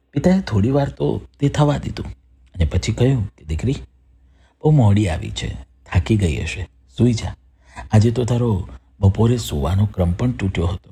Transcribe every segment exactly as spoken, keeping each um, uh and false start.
પિતાએ થોડી વાર તો તે થવા દીધું અને પછી કહ્યું કે દીકરી, બહુ મોડી આવી છે, થાકી ગઈ હશે, સૂઈ જા. આજે તો તારો બપોરે સૂવાનો ક્રમ પણ તૂટ્યો હતો.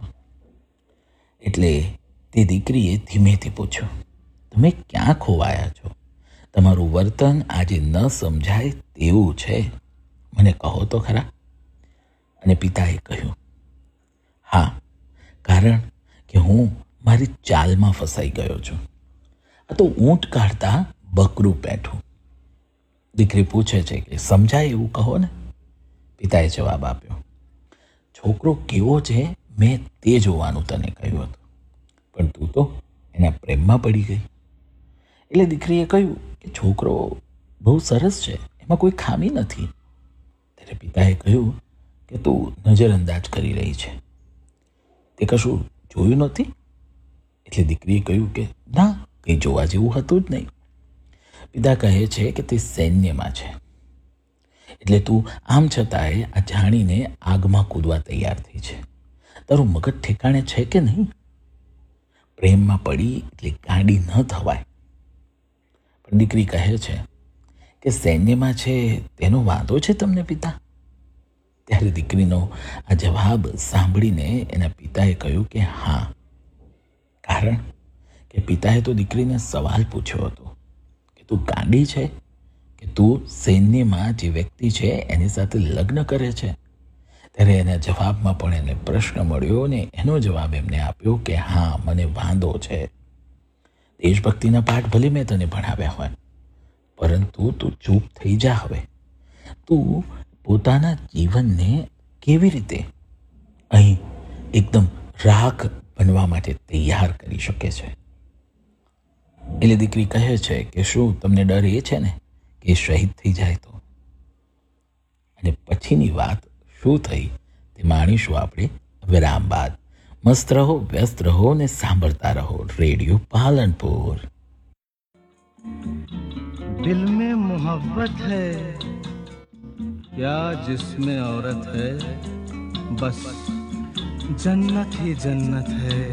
એટલે તે દીકરીએ ધીમેથી પૂછ્યું, તમે ક્યાં ખોવાયા છો? તમારું વર્તન આજે ન સમજાય તેવું છે, મને કહો તો ખરા. અને પિતાએ કહ્યું, હા, કારણ કે હું મારી ચાલમાં ફસાઈ ગયો છું. આ તો ઊંટ કાઢતા બકરું પેઠું. દીકરી પૂછે છે કે સમજાય એવું કહો ને. પિતાએ જવાબ આપ્યો, છોકરો કેવો છે મેં તે જોવાનું તને કહ્યું હતું, પણ તું તો એના પ્રેમમાં પડી ગઈ. એટલે દીકરીએ કહ્યું કે છોકરો બહુ સરસ છે, એમાં કોઈ ખામી નથી. ત્યારે પિતાએ કહ્યું કે તું નજરઅંદાજ કરી રહી છે, તે કશું જોયું નથી. એટલે દીકરીએ કહ્યું કે ના, કંઈ જોવા જેવું હતું જ નહીં. પિતા કહે છે કે તે સૈન્યમાં છે, એટલે તું આમ છતાંય આ જાણીને આગમાં કૂદવા તૈયાર થઈ છે. તારું મગજ ઠેકાણે છે કે નહીં? પ્રેમમાં પડી એટલે ગાંડી ન થવાય. પણ દીકરી કહે છે કે સૈન્યમાં છે તેનો વાંધો છે તમને પિતા? ત્યારે દીકરીનો આ જવાબ સાંભળીને એના પિતાએ કહ્યું કે હા, કારણ કે પિતાએ તો દીકરીને સવાલ પૂછ્યો હતો કે તું ગાંડી છે કે તું સૈન્યમાં જે વ્યક્તિ છે એની સાથે લગ્ન કરે છે. ત્યારે એના જવાબમાં પણ એને પ્રશ્ન મળ્યો ને એનો જવાબ એમને આપ્યો કે હા, મને વાંધો છે. દેશભક્તિના પાઠ ભલે મેં તને ભણાવ્યા હોય, પરંતુ તું ચૂપ થઈ જા. હવે તું પોતાના જીવનને કેવી રીતે અહીં એકદમ રાખ બનવા માટે તૈયાર કરી શકે છે? એટલે દીકરી કહે છે કે શું તમને ડર એ છે ને કે શહીદ થઈ જાય તો? અને પછીની વાત શું થઈ તે માણીશું આપણે વિરામ બાદ. મસ્ત રહો, વ્યસ્ત રહો ને સાંભળતા રહો રેડિયો પાલનપુર. दिल में मोहब्बत है क्या जिसमें औरत है, बस जन्नत ही जन्नत है.